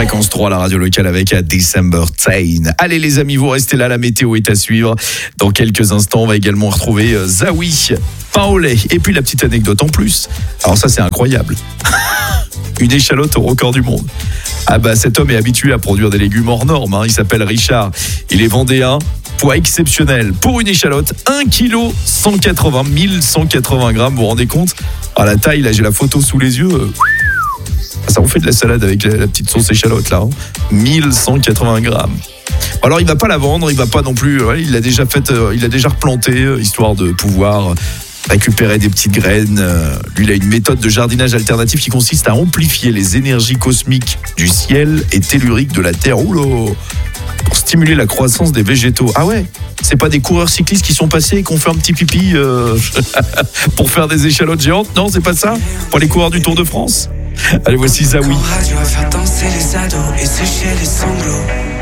Fréquence 3, la radio locale avec December Tain. Allez les amis, vous restez là, la météo est à suivre. Dans quelques instants, on va également retrouver Zawi, pain au lait. Et puis la petite anecdote en plus. Alors ça c'est incroyable. Une échalote au record du monde. Ah bah cet homme est habitué à produire des légumes hors normes, hein. Il s'appelle Richard, il est vendéen. Poids exceptionnel pour une échalote, 1 kg 180, 1180 grammes, vous vous rendez compte? À la taille, là j'ai la photo sous les yeux. Ça en fait de la salade avec la petite sauce échalote là, hein. 1180 grammes. Alors il va pas la vendre, il va pas non plus, il a déjà replanté, histoire de pouvoir récupérer des petites graines. Lui, il a une méthode de jardinage alternatif qui consiste à amplifier les énergies cosmiques du ciel et telluriques de la Terre. Oula, pour stimuler la croissance des végétaux. Ah ouais, c'est pas des coureurs cyclistes qui sont passés et qui ont fait un petit pipi pour faire des échalotes géantes? Non, c'est pas ça? Pour les coureurs du Tour de France? Allez, voici Zawi. Radio va faire danser les ados et sécher les sanglots.